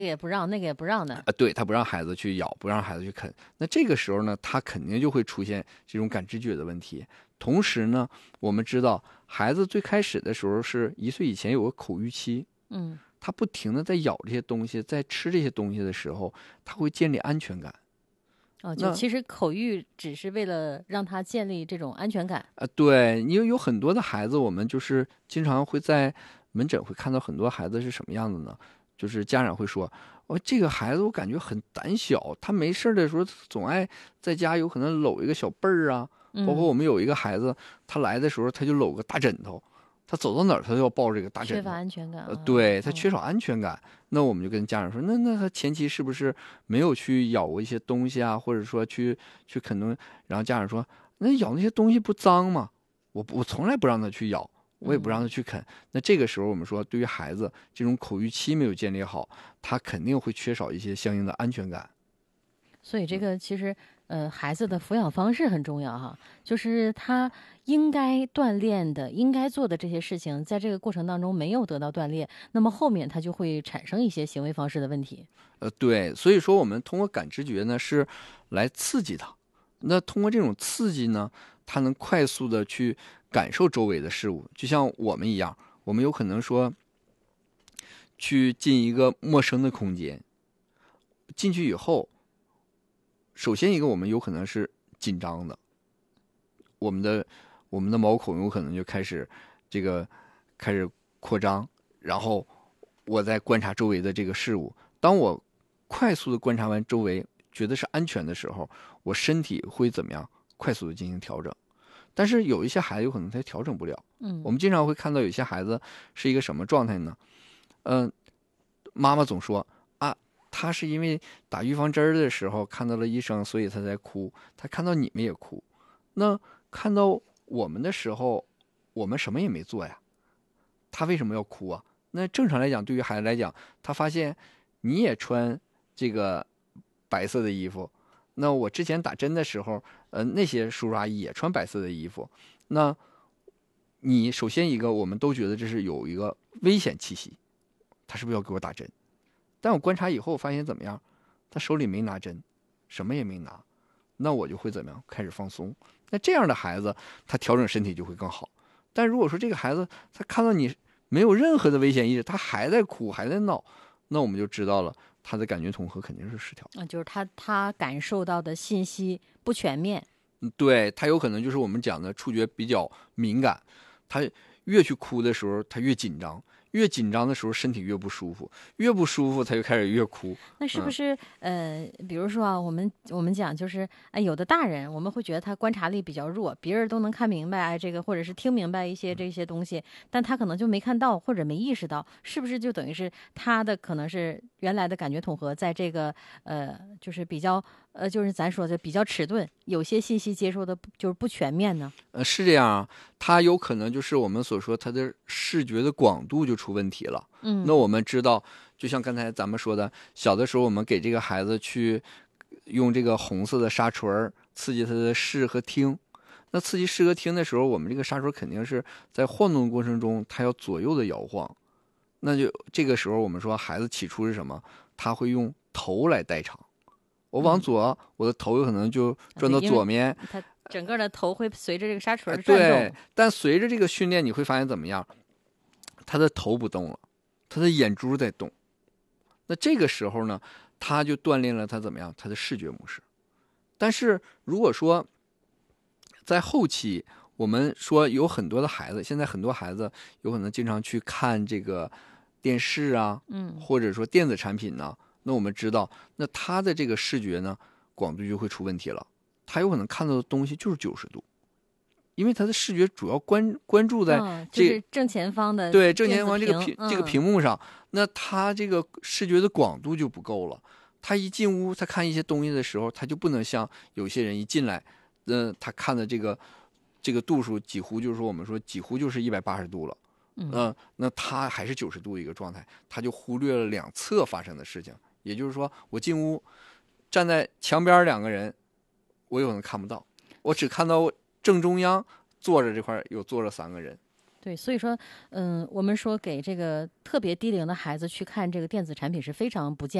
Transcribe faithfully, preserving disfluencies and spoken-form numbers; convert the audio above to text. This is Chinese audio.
个也不让，那个也不让的。 啊，对，他不让孩子去咬，不让孩子去啃。那这个时候呢，他肯定就会出现这种感知觉的问题。同时呢，我们知道孩子最开始的时候是一岁以前有个口欲期， 嗯， 他不停的在咬这些东西，在吃这些东西的时候，他会建立安全感。 哦，就其实口欲只是为了让他建立这种安全感。 啊，对，因为有很多的孩子，我们就是经常会在门诊会看到很多孩子是什么样子呢？就是家长会说，哦，这个孩子我感觉很胆小，他没事的时候总爱在家有可能搂一个小被儿啊。包括我们有一个孩子，他来的时候他就搂个大枕头，他走到哪儿他都要抱这个大枕头， 缺乏安全感。 呃，对，他嗯、 缺少安全感。那我们就跟家长说，那那他前期是不是没有去咬过一些东西啊，或者说去去啃东西？然后家长说，那咬那些东西不脏吗？我我从来不让他去咬，我也不让他去啃。嗯、那这个时候我们说，对于孩子这种口欲期没有建立好，他肯定会缺少一些相应的安全感。 所以这个其实，呃，孩子的抚养方式很重要哈，就是他应该锻炼的、应该做的这些事情，在这个过程当中没有得到锻炼，那么后面他就会产生一些行为方式的问题。 呃，对，所以说我们通过感知觉呢，是来刺激他。那通过这种刺激呢，他能快速的去感受周围的事物，就像我们一样，我们有可能说去进一个陌生的空间，进去以后，首先一个我们有可能是紧张的，我们的我们的毛孔有可能就开始这个开始扩张，然后我在观察周围的这个事物。当我快速的观察完周围，觉得是安全的时候，我身体会怎么样？快速的进行调整。但是有一些孩子有可能他调整不了。 嗯， 我们经常会看到有些孩子是一个什么状态呢？嗯、呃，妈妈总说啊，他是因为打预防针的时候看到了医生，所以他在哭。他看到你们也哭，那看到我们的时候，我们什么也没做呀，他为什么要哭啊？那正常来讲，对于孩子来讲，他发现你也穿这个白色的衣服，那我之前打针的时候，呃，那些叔叔阿姨也穿白色的衣服，那你首先一个，我们都觉得这是有一个危险气息，他是不是要给我打针？但我观察以后发现怎么样？他手里没拿针，什么也没拿，那我就会怎么样？开始放松。那这样的孩子，他调整身体就会更好。但如果说这个孩子他看到你没有任何的危险意识，他还在哭还在闹，那我们就知道了他的感觉统合肯定是失调。 嗯，就是他他感受到的信息不全面。 对，他有可能就是我们讲的触觉比较敏感，他越去哭的时候他越紧张，越紧张的时候身体越不舒服，越不舒服他就开始越哭。 那是不是、嗯、呃，比如说啊，我们我们讲就是哎，有的大人我们会觉得他观察力比较弱，别人都能看明白哎这个，或者是听明白一些这些东西，但他可能就没看到或者没意识到，是不是就等于是他的可能是原来的感觉统合在这个呃就是比较呃就是咱说的比较迟钝，有些信息接收的就是不全面呢？ 呃，是这样啊，他有可能就是我们所说他的视觉的广度就出问题了。 嗯， 那我们知道，就像刚才咱们说的，小的时候我们给这个孩子去用这个红色的沙锤刺激他的视和听。那刺激视和听的时候，我们这个沙锤肯定是在晃动的过程中，它要左右的摇晃。那就这个时候我们说孩子起初是什么？他会用头来代偿。我往左，嗯、我的头有可能就转到左面。 他整个的头会随着这个沙锤转动。 对，但随着这个训练，你会发现怎么样？他的头不动了，他的眼珠在动。那这个时候呢，他就锻炼了他怎么样？他的视觉模式。但是如果说在后期，我们说有很多的孩子，现在很多孩子有可能经常去看这个电视啊， 嗯， 或者说电子产品呢，那我们知道，那他的这个视觉呢，广度就会出问题了。他有可能看到的东西就是九十度，因为他的视觉主要关关注在这、 嗯、就是正前方的对正前方这个屏、 嗯、 这个屏幕上，那他这个视觉的广度就不够了。他一进屋，他看一些东西的时候，他就不能像有些人一进来，呃，他看的这个这个度数几乎就是说我们说几乎就是一百八十度了，嗯、呃，那他还是九十度一个状态，他就忽略了两侧发生的事情。也就是说，我进屋站在墙边两个人，我有可能看不到，我只看到正中央坐着这块有坐着三个人。 对，所以说，嗯，我们说给这个特别低龄的孩子去看这个电子产品是非常不建